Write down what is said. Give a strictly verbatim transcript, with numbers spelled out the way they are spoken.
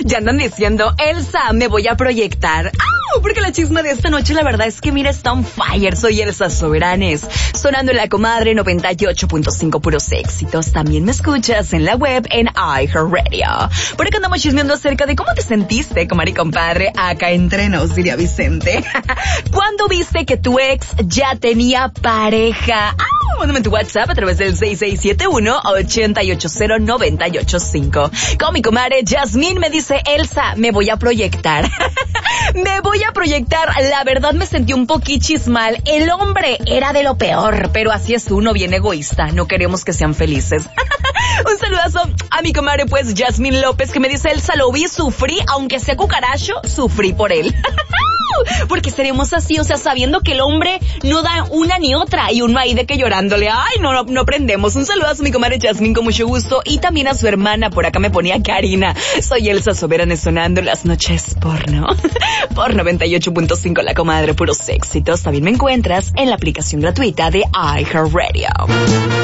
Ya andan diciendo, Elsa, me voy a proyectar. ¡Ah! Porque la chisma de esta noche, la verdad es que mira, está on fire. Soy Elsa Soberanes, sonando en La Comadre noventa y ocho punto cinco, puros éxitos. También me escuchas en la web en iHeartRadio. Por acá andamos chismeando acerca de cómo te sentiste, comadre y compadre, acá entre nos, diría Vicente. ¿Cuándo viste que tu ex ya tenía pareja? ¡Ah! Mándame tu WhatsApp a través del seis seis siete uno, ocho ocho cero, nueve ocho cinco. Con mi comadre Jasmine me dice, Elsa, me voy a proyectar. Me voy a proyectar. La verdad me sentí un poquichis mal. El hombre era de lo peor, pero así es uno, bien egoísta. No queremos que sean felices. Un saludazo a mi comadre, pues, Jasmine López, que me dice, Elsa, lo vi, sufrí, aunque sea cucaracho, sufrí por él. Porque seremos así, o sea, sabiendo que el hombre no da una ni otra, y uno ahí de que llorándole, ay, no, no, no aprendemos. Un saludazo a mi comadre Jasmine con mucho gusto, y también a su hermana, por acá me ponía Karina. Soy Elsa Soberanes, sonando las noches porno. Por noventa y ocho punto cinco, La Comadre, puros éxitos. También me encuentras en la aplicación gratuita de iHeartRadio.